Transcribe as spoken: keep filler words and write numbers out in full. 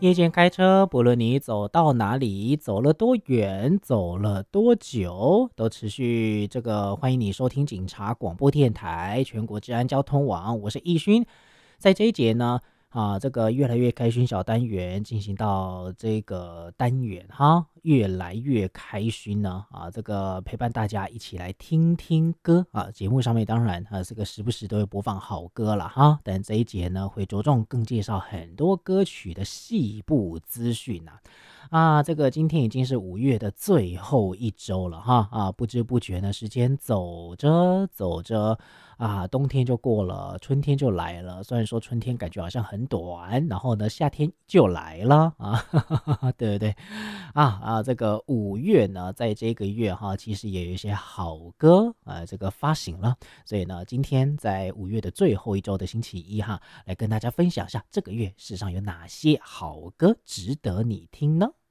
夜间开车，不论你走到哪里，走了多远，走了多久，都持续这个欢迎你收听警察广播电台全国治安交通网，我是易勋。在这一节呢，啊，这个越来越开勋小单元进行到这个单元哈，越来越开勋呢，啊，这个陪伴大家一起来听听歌啊。节目上面当然啊，这个时不时都会播放好歌了哈，但这一节呢会着重更介绍很多歌曲的细部资讯啊。啊，这个今天已经是五月的最后一周了哈啊，不知不觉呢，时间走着走着啊，冬天就过了，春天就来了。虽然说春天感觉好像很短，然后呢，夏天就来了啊，对不对？啊啊，这个五月呢，在这个月哈，其实也有一些好歌啊，这个发行了。所以呢，今天在五月的最后一周的星期一哈，来跟大家分享一下这个月世上有哪些好歌值得你听呢？